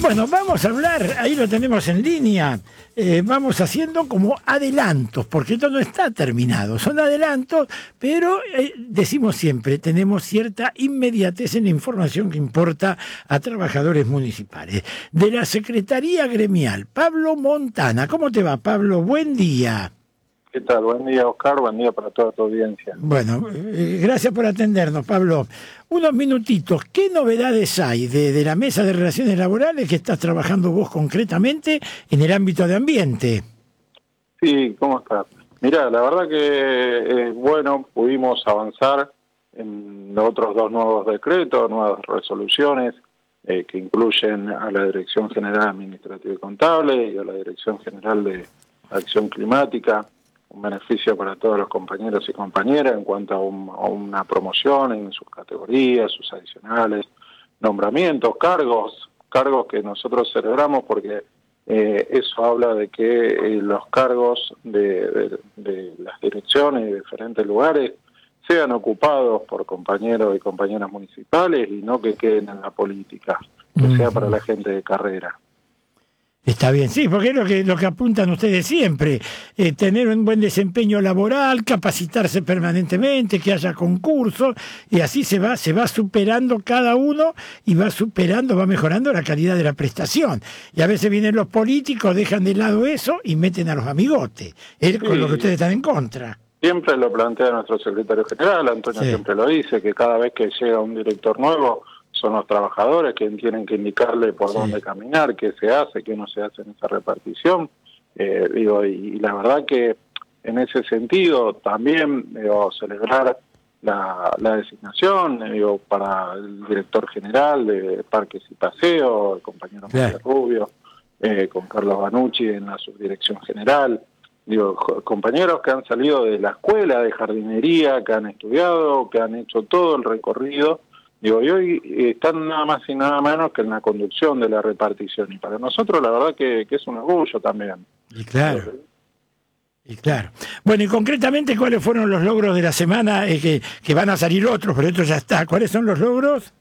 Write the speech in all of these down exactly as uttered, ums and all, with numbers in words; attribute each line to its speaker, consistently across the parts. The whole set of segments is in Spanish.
Speaker 1: Bueno, vamos a hablar, ahí lo tenemos en línea, eh, vamos haciendo como adelantos, porque esto no está terminado, son adelantos, pero eh, decimos siempre, tenemos cierta inmediatez en la información que importa a trabajadores municipales. De la Secretaría Gremial, Pablo Montana. ¿Cómo te va, Pablo? Buen día.
Speaker 2: ¿Qué tal? Buen día, Oscar. Buen día para toda tu audiencia.
Speaker 1: Bueno, eh, gracias por atendernos, Pablo. Unos minutitos. ¿Qué novedades hay de, de la Mesa de Relaciones Laborales que estás trabajando vos concretamente en el ámbito de ambiente?
Speaker 2: Sí, ¿cómo estás? Mirá, la verdad que, eh, bueno, pudimos avanzar en los otros dos nuevos decretos, nuevas resoluciones eh, que incluyen a la Dirección General Administrativa y Contable y a la Dirección General de Acción Climática. Un beneficio para todos los compañeros y compañeras en cuanto a, un, a una promoción en sus categorías, sus adicionales, nombramientos, cargos, cargos que nosotros celebramos porque eh, eso habla de que eh, los cargos de, de, de las direcciones de diferentes lugares sean ocupados por compañeros y compañeras municipales y no que queden en la política, que mm. sea para la gente de carrera.
Speaker 1: Está bien, sí, porque es lo que, lo que apuntan ustedes siempre, eh, tener un buen desempeño laboral, capacitarse permanentemente, que haya concursos, y así se va, se va superando cada uno y va superando, va mejorando la calidad de la prestación. Y a veces vienen los políticos, dejan de lado eso y meten a los amigotes, es con sí. lo que ustedes están en contra.
Speaker 2: Siempre lo plantea nuestro secretario general, Antonio sí. siempre lo dice, que cada vez que llega un director nuevo, son los trabajadores que tienen que indicarle por sí. dónde caminar, qué se hace, qué no se hace en esa repartición. Eh, digo, y, y la verdad que en ese sentido también digo, celebrar la, la designación digo, para el director general de Parques y Paseos, el compañero María Rubio, eh, con Carlos Banucci en la subdirección general. Digo, compañeros que han salido de la escuela de jardinería, que han estudiado, que han hecho todo el recorrido. Digo, y hoy están nada más y nada menos que en la conducción de la repartición. Y para nosotros la verdad que, que es un orgullo también.
Speaker 1: Y claro. Y claro. Bueno, y concretamente, ¿cuáles fueron los logros de la semana? Eh, que, que van a salir otros, pero esto ya está. ¿Cuáles son los logros?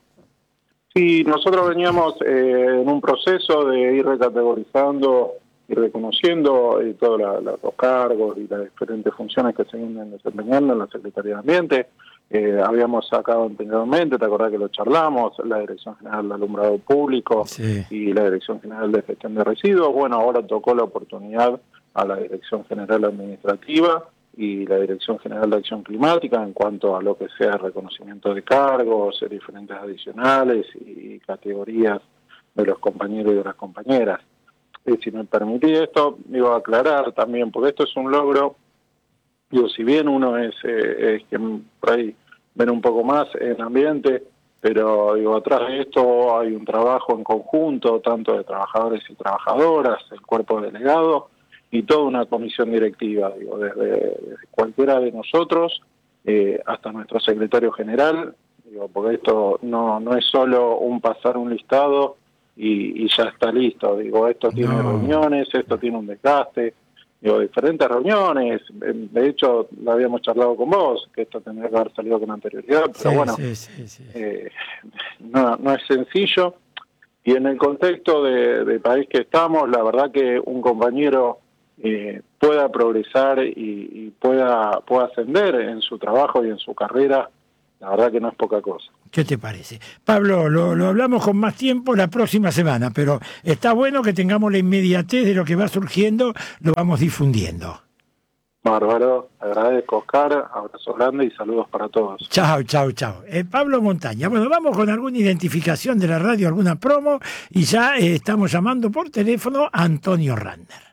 Speaker 2: Sí, nosotros veníamos eh, en un proceso de ir recategorizando y reconociendo eh, todos la, la, los cargos y las diferentes funciones que se vienen desempeñando en la Secretaría de Ambiente. Eh, habíamos sacado anteriormente, te acordás que lo charlamos, la Dirección General de Alumbrado Público sí. y la Dirección General de Gestión de Residuos. Bueno, ahora tocó la oportunidad a la Dirección General Administrativa y la Dirección General de Acción Climática en cuanto a lo que sea reconocimiento de cargos, diferentes adicionales y categorías de los compañeros y de las compañeras. Y si me permitís esto, iba a aclarar también, porque esto es un logro. Digo, si bien uno es, eh, es que por ahí ven un poco más en ambiente, pero digo, atrás de esto hay un trabajo en conjunto, tanto de trabajadores y trabajadoras, el cuerpo delegado y toda una comisión directiva, digo, desde, desde cualquiera de nosotros eh, hasta nuestro secretario general, digo, porque esto no, no es solo un pasar un listado y, y ya está listo, digo, esto tiene no. reuniones, esto tiene un desgaste. Digo, diferentes reuniones, de hecho lo habíamos charlado con vos, que esto tendría que haber salido con anterioridad, pero sí, bueno, sí, sí, sí. Eh, no, no es sencillo, y en el contexto de, de país que estamos, la verdad que un compañero eh, pueda progresar y, y pueda, pueda ascender en su trabajo y en su carrera, la verdad que no es poca cosa.
Speaker 1: ¿Qué te parece? Pablo, lo, lo hablamos con más tiempo la próxima semana, pero está bueno que tengamos la inmediatez de lo que va surgiendo, lo vamos difundiendo.
Speaker 2: Bárbaro, agradezco, Oscar, abrazo grande y saludos para todos.
Speaker 1: Chao, chao, chao. Eh, Pablo Montaña, bueno, vamos con alguna identificación de la radio, alguna promo, y ya eh, estamos llamando por teléfono a Antonio Ranner.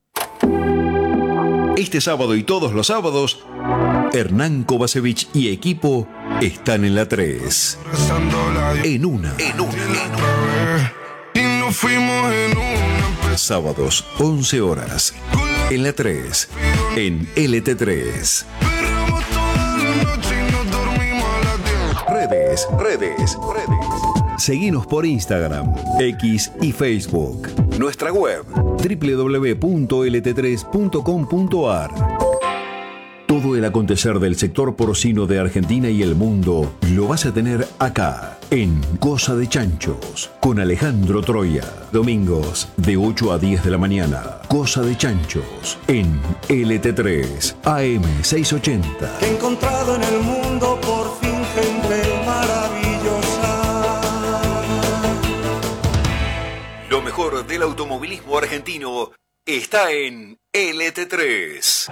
Speaker 3: Este sábado y todos los sábados, Hernán Kovacevic y equipo están en la tres. En una. En una. En una. Sábados, once horas. En la tres. En L T tres. Redes, redes, redes. Seguinos por Instagram, X y Facebook. Nuestra web, doble u doble u doble u punto l t tres punto com punto a r. Todo el acontecer del sector porcino de Argentina y el mundo lo vas a tener acá, en Cosa de Chanchos, con Alejandro Troya. Domingos, de ocho a diez de la mañana. Cosa de Chanchos, en L T tres, A M seiscientos ochenta.
Speaker 4: He encontrado en el mundo por fin gente maravillosa.
Speaker 3: Lo mejor del automovilismo argentino está en L T tres.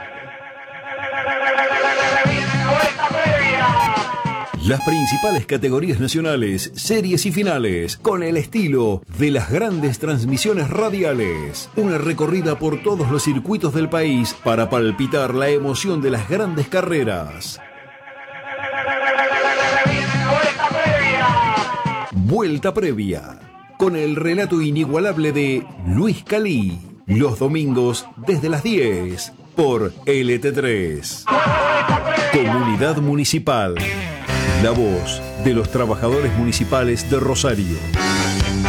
Speaker 3: Las principales categorías nacionales, series y finales, con el estilo de las grandes transmisiones radiales. Una recorrida por todos los circuitos del país para palpitar la emoción de las grandes carreras. Vuelta Previa, con el relato inigualable de Luis Calí. Los domingos desde las diez por L T tres. Comunidad Municipal. La voz de los trabajadores municipales de Rosario.